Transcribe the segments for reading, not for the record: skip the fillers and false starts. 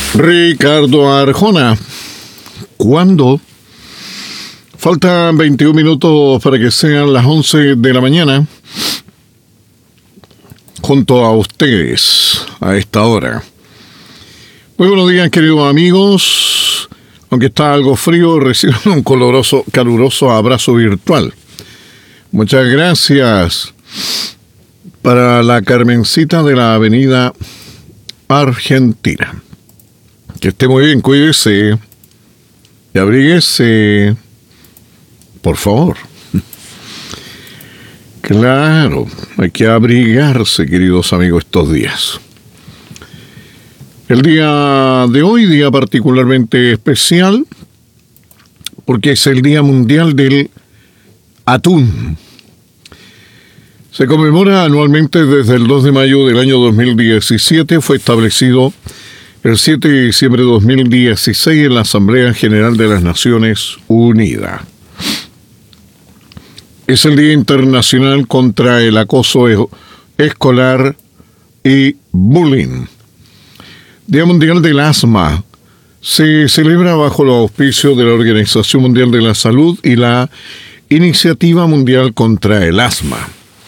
Ricardo Arjona. ¿Cuándo? Faltan 21 minutos para que sean las 11 de la mañana. Junto a ustedes a esta hora. Muy buenos días, queridos amigos. Aunque está algo frío, reciban un caluroso abrazo virtual. Muchas gracias para la Carmencita de la Avenida Argentina. Que esté muy bien, cuídese y abríguese, por favor. Claro, hay que abrigarse, queridos amigos, estos días. El día de hoy, día particularmente especial, porque es el Día Mundial del Atún. Se conmemora anualmente desde el 2 de mayo del año 2017, fue establecido el 7 de diciembre de 2016 en la Asamblea General de las Naciones Unidas. Es el Día Internacional contra el Acoso Escolar y Bullying. Día Mundial del Asma. Se celebra bajo los auspicios de la Organización Mundial de la Salud y la Iniciativa Mundial contra el Asma.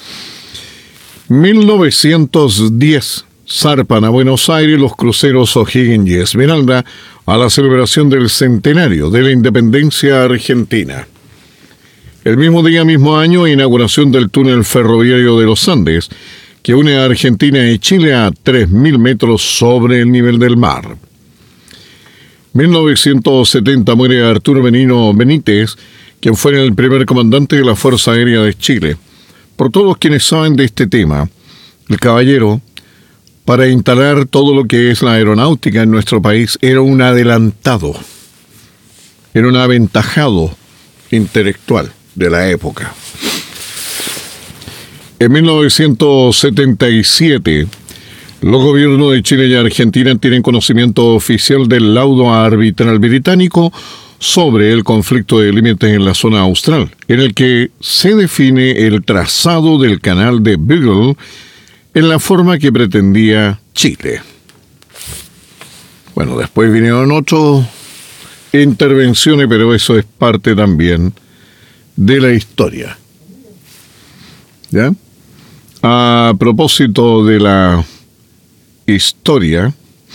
1910. Zarpan a Buenos Aires los cruceros O'Higgins y Esmeralda a la celebración del centenario de la independencia argentina. El mismo día, mismo año, inauguración del túnel ferroviario de los Andes, que une a Argentina y Chile a 3.000 metros sobre el nivel del mar. 1970 muere Arturo Benigno Benítez, quien fue el primer comandante de la Fuerza Aérea de Chile. Por todos quienes saben de este tema, el caballero, para instalar todo lo que es la aeronáutica en nuestro país, era un adelantado, era un aventajado intelectual de la época. En 1977, los gobiernos de Chile y Argentina tienen conocimiento oficial del laudo arbitral británico sobre el conflicto de límites en la zona austral, en el que se define el trazado del canal de Beagle en la forma que pretendía Chile. Bueno, después vinieron otras intervenciones, pero eso es parte también de la historia. ¿Ya? A propósito de la historia,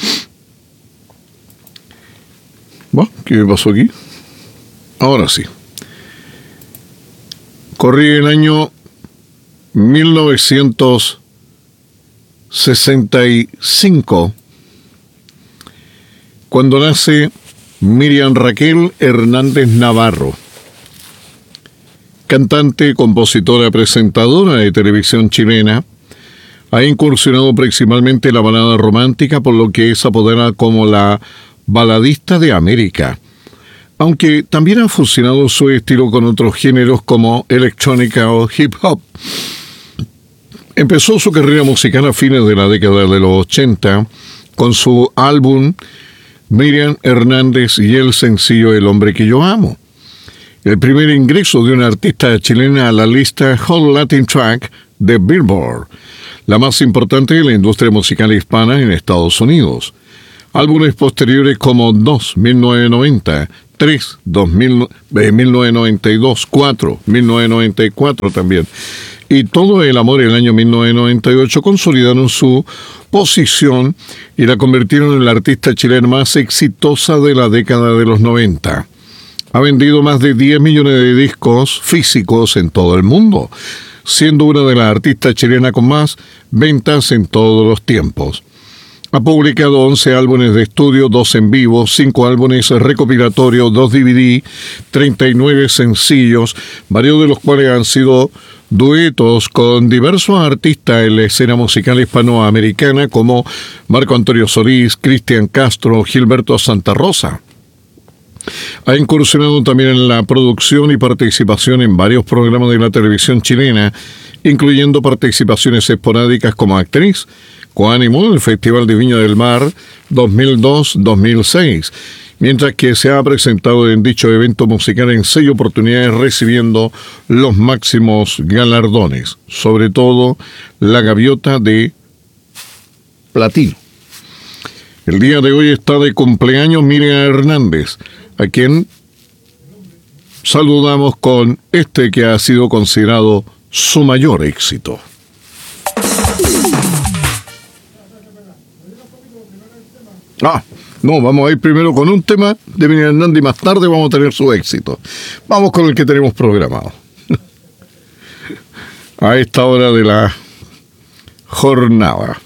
bueno, ¿qué me pasó aquí? Ahora sí. Corrí el año 1965, cuando nace Miriam Raquel Hernández Navarro, cantante, compositora, presentadora de televisión chilena. Ha incursionado principalmente en la balada romántica, por lo que es apodada como la baladista de América, aunque también ha fusionado su estilo con otros géneros como electrónica o hip hop. Empezó su carrera musical a fines de la década de los 80 con su álbum Miriam Hernández y el sencillo El hombre que yo amo. El primer ingreso de una artista chilena a la lista Hot Latin Track de Billboard, la más importante de la industria musical hispana en Estados Unidos. Álbumes posteriores como 2, 1990, 3, 2000, 1992, 4, 1994 también, y Todo el amor en el año 1998 consolidaron su posición y la convirtieron en la artista chilena más exitosa de la década de los 90. Ha vendido más de 10 millones de discos físicos en todo el mundo, siendo una de las artistas chilenas con más ventas en todos los tiempos. Ha publicado 11 álbumes de estudio, 2 en vivo, 5 álbumes recopilatorios, 2 DVD, 39 sencillos, varios de los cuales han sido duetos con diversos artistas en la escena musical hispanoamericana como Marco Antonio Solís, Cristian Castro, Gilberto Santa Rosa. Ha incursionado también en la producción y participación en varios programas de la televisión chilena, incluyendo participaciones esporádicas como actriz, coanimó el Festival de Viña del Mar 2002-2006, mientras que se ha presentado en dicho evento musical en 6 oportunidades recibiendo los máximos galardones, sobre todo la Gaviota de Platino. El día de hoy está de cumpleaños Miriam Hernández, a quien saludamos con este que ha sido considerado su mayor éxito. No, vamos a ir primero con un tema de Miriam Hernández y más tarde vamos a tener su éxito. Vamos con el que tenemos programado. A esta hora de la jornada.